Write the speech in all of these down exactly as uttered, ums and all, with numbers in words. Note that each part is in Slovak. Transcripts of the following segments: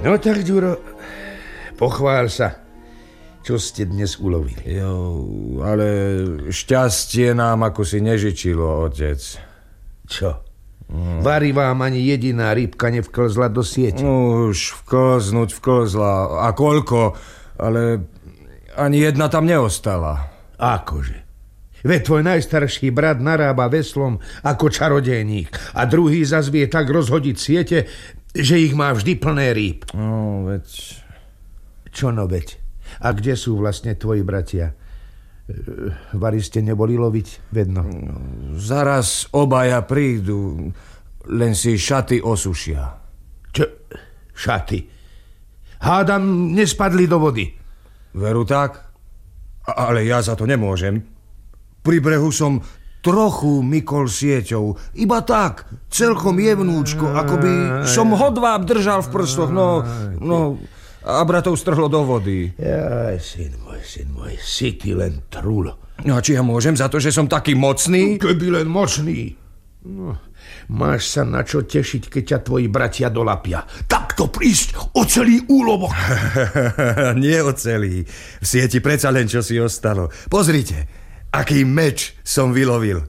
No tak, Ďuro, pochvál sa, čo ste dnes ulovili. Jo, ale šťastie nám ako si nežičilo, otec. Čo? Mm. Vari vám ani jediná rybka nevklzla do siete? No už vklznúť vklzla. A koľko? Ale ani jedna tam neostala. Akože? Veď tvoj najstarší brat narába veslom ako čarodejník a druhý zas vie tak rozhodiť siete, že ich má vždy plné rýb. No, veď... Čo no veď? A kde sú vlastne tvoji bratia? Vari ste neboli loviť vedno? Zaraz obaja prídu, len si šaty osušia. Čo? Šaty? Hádam, nespadli do vody. Veru tak? Ale ja za to nemôžem. Pri brehu som trochu mykol sieťou. Iba tak, celkom jemnúčko, ako by som hodváb držal v prstoch. No, no, a bratov strhlo do vody. Jaj, syn môj, syn môj, si ty len trúlo. No a či ja môžem za to, že som taký mocný? Keby len mocný. No, máš sa na čo tešiť, keď ťa tvoji bratia dolapia. Takto prísť o celý úlovok. Nie o celý. V sieti predsa len čo si ostalo. Pozrite, aký meč som vylovil.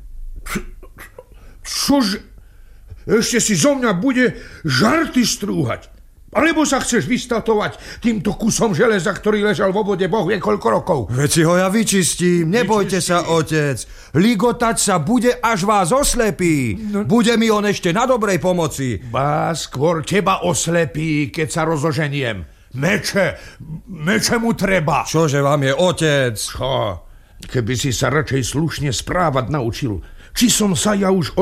Čože? Ešte si zo mňa bude žarty strúhať. Alebo sa chceš vystatovať týmto kusom železa, ktorý ležal vo vode boh vie koľko rokov? Veď si ho ja vyčistím, nebojte Vyčistí. sa, otec. Ligotať sa bude, až vás oslepí. No. Bude mi on ešte na dobrej pomoci. Bá, skôr teba oslepí, keď sa rozoženiem. Meče, meče mu treba. Čože vám je, otec? Čo? Keby si sa radšej slušne správať naučil. Či som sa ja už